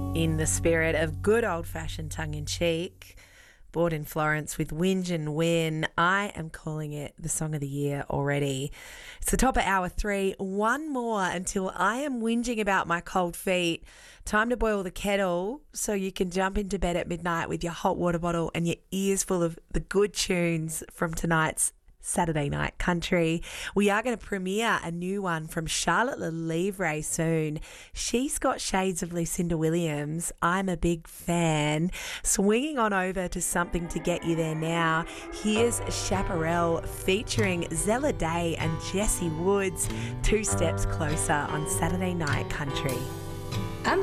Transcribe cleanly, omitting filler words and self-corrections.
In the spirit of good old-fashioned tongue-in-cheek, Bored in Florence with Whinge and Win, I am calling it the Song of the Year already. It's the top of hour 3. One more until I am whinging about my cold feet. Time to boil the kettle so you can jump into bed at midnight with your hot water bottle and your ears full of the good tunes from tonight's Saturday Night Country. We are going to premiere a new one from Charlotte Lelivre soon. She's got shades of Lucinda Williams. I'm a big fan. Swinging on over to something to get you there now. Here's Chaparral featuring Zella Day and Jesse Woods. 2 steps closer on Saturday Night Country.